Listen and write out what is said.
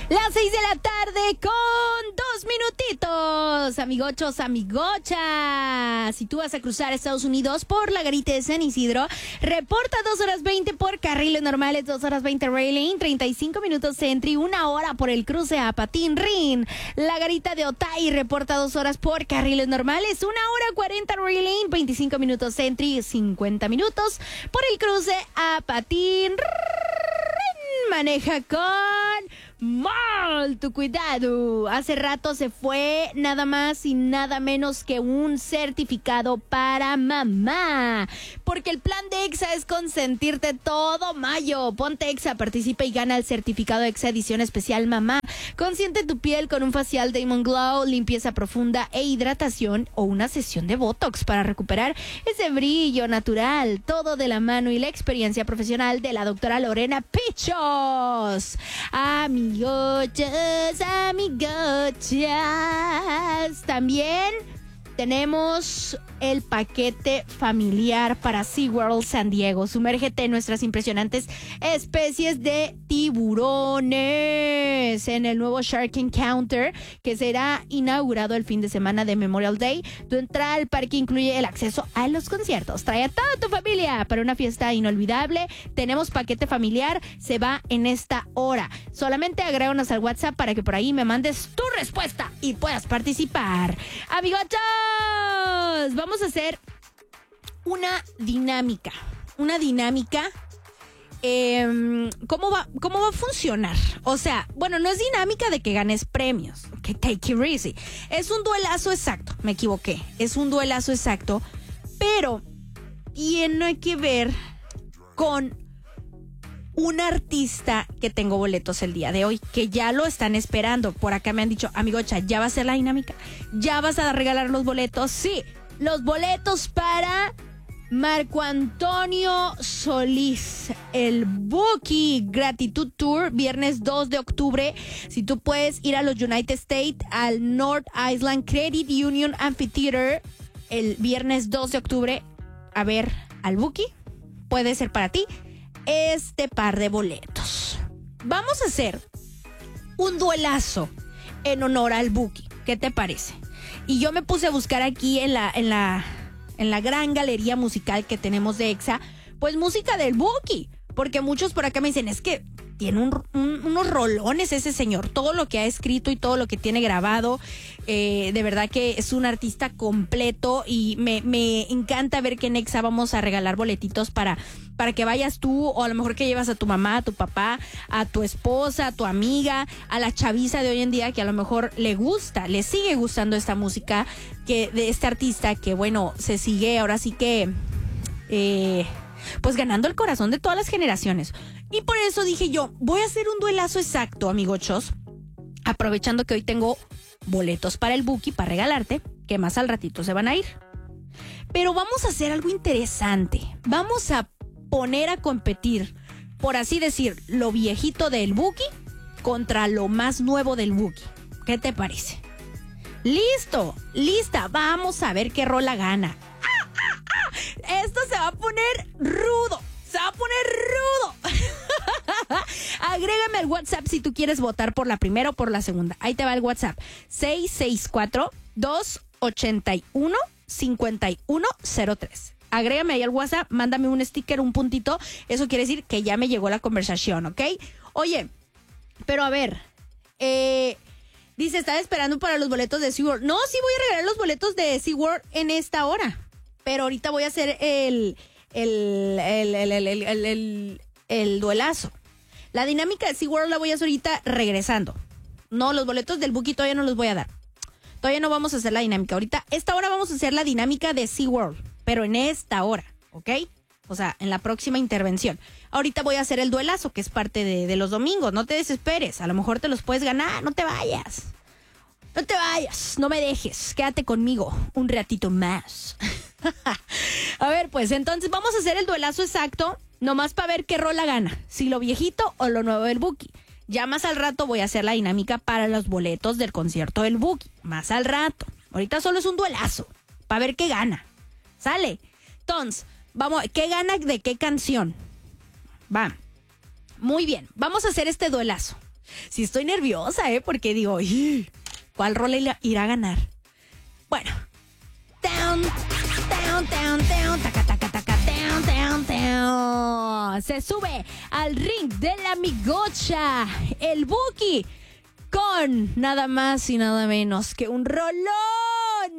Las 6 de la tarde con 2 minutitos, amigochos, amigochas. Si tú vas a cruzar Estados Unidos por la garita de San Isidro, reporta 2 horas 20 por carriles normales, 2 horas 20 railing, 35 minutos Sentry, 1 hora por el cruce a Patín Rin. La garita de Otay reporta 2 horas por carriles normales, 1 hora 40 railing, 25 minutos Sentry, 50 minutos por el cruce a Patín Rin. Maneja con mucho cuidado. Hace rato se fue nada más y nada menos que un certificado para mamá. Porque el plan de EXA es consentirte todo mayo. Ponte EXA, participa y gana el certificado EXA edición especial mamá. Consiente tu piel con un facial Diamond Glow, limpieza profunda e hidratación o una sesión de Botox para recuperar ese brillo natural. Todo de la mano y la experiencia profesional de la doctora Lorena Pichos. Amigochas, amigochas. También tenemos el paquete familiar para SeaWorld San Diego. Sumérgete en nuestras impresionantes especies de tiburones en el nuevo Shark Encounter que será inaugurado el fin de semana de Memorial Day. Tu entrada al parque incluye el acceso a los conciertos. Trae a toda tu familia para una fiesta inolvidable. Tenemos paquete familiar, se va en esta hora. Solamente agréganos al WhatsApp para que por ahí me mandes tu respuesta y puedas participar. Amigochos, vamos a hacer una dinámica. ¿Cómo va a funcionar? O sea, bueno, no es dinámica de que ganes premios. Que take it easy. Es un duelazo exacto. Me equivoqué. Es un duelazo exacto. Pero tiene que ver con un artista que tengo boletos el día de hoy, que ya lo están esperando. Por acá me han dicho, amigocha, ¿ya va a ser la dinámica? ¿Ya vas a regalar los boletos? Sí, los boletos para Marco Antonio Solís, el Buki Gratitud Tour, viernes 2 de octubre. Si tú puedes ir a los United States, al North Island Credit Union Amphitheater, el viernes 2 de octubre, a ver al Buki, puede ser para ti este par de boletos. Vamos a hacer un duelazo en honor al Buki. ¿Qué te parece? Y yo me puse a buscar aquí en la gran galería musical que tenemos de EXA, pues música del Buki, porque muchos por acá me dicen, es que tiene unos rolones ese señor, todo lo que ha escrito y todo lo que tiene grabado, de verdad que es un artista completo y me encanta ver que en EXA vamos a regalar boletitos para que vayas tú, o a lo mejor que llevas a tu mamá, a tu papá, a tu esposa, a tu amiga, a la chaviza de hoy en día que a lo mejor le sigue gustando esta música que de este artista que bueno, se sigue ahora sí que pues ganando el corazón de todas las generaciones. Y por eso dije yo, voy a hacer un duelazo exacto, amigochos, aprovechando que hoy tengo boletos para el Buki para regalarte, que más al ratito se van a ir. Pero vamos a hacer algo interesante. Vamos a poner a competir, por así decir, lo viejito del Buki contra lo más nuevo del Buki. ¿Qué te parece? ¡Listo! ¡Lista! Vamos a ver qué rola gana. Esto se va a poner rudo. Se va a poner rudo. Agrégame al WhatsApp si tú quieres votar por la primera o por la segunda. Ahí te va el WhatsApp. 664-281-5103. Agrégame ahí al WhatsApp, mándame un sticker, un puntito. Eso quiere decir que ya me llegó la conversación, ¿ok? Oye, pero a ver, dice, estaba esperando para los boletos de SeaWorld. No, sí voy a regalar los boletos de SeaWorld en esta hora. Pero ahorita voy a hacer el duelazo. La dinámica de SeaWorld la voy a hacer ahorita regresando. No, los boletos del Buki todavía no los voy a dar. Todavía no vamos a hacer la dinámica. Ahorita, esta hora vamos a hacer la dinámica de SeaWorld, pero en esta hora, ¿ok? O sea, en la próxima intervención. Ahorita voy a hacer el duelazo, que es parte de los domingos. No te desesperes, a lo mejor te los puedes ganar. No te vayas. No te vayas, no me dejes. Quédate conmigo un ratito más. A ver, pues entonces vamos a hacer el duelazo exacto, nomás para ver qué rola gana, si lo viejito o lo nuevo del Buki. Ya más al rato voy a hacer la dinámica para los boletos del concierto del Buki. Más al rato. Ahorita solo es un duelazo, para ver qué gana. ¿Sale? Entonces, vamos, ¿qué gana de qué canción? Va. Muy bien, vamos a hacer este duelazo. Sí estoy nerviosa, porque digo, "Ih, ¿cuál rol irá a ganar?" Bueno. Down, down, down, down, taca, taca, taca, down, down, down. Se sube al ring de la migocha, el Buki, con nada más y nada menos que un rolón